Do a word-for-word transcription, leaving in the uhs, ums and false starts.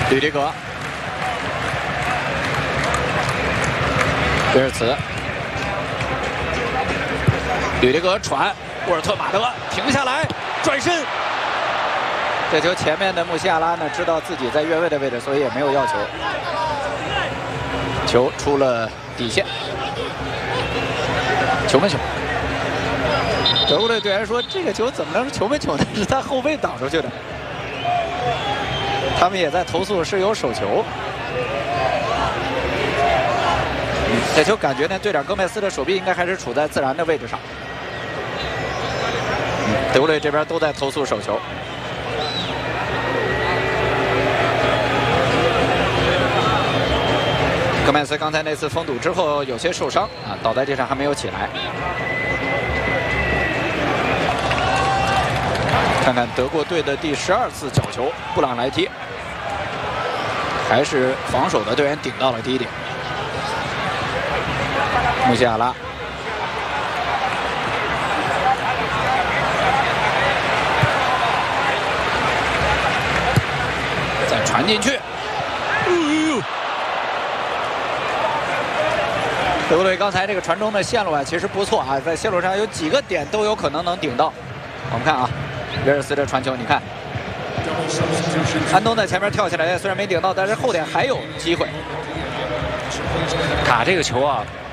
吕迪格，贝尔茨，吕迪格传，沃尔特马德停下来，转身。这球前面的穆西亚拉呢，知道自己在越位的位置，所以也没有要求。球出了底线，球门球。德国队队员说：“这个球怎么能是球门球呢？是他后卫挡出去的。”他们也在投诉是有手球。这球感觉呢，队长戈麦斯的手臂应该还是处在自然的位置上。德国队这边都在投诉手球。戈麦斯刚才那次封堵之后有些受伤啊，倒在地上还没有起来。看看德国队的第十二次角球，布朗来踢，还是防守的队员顶到了第一点。穆西亚拉，再传进去。德国队刚才这个传中的线路啊，其实不错啊，在线路上有几个点都有可能能顶到。我们看啊，维尔斯的传球，你看，安东在前面跳起来，虽然没顶到，但是后点还有机会。 打这个球啊，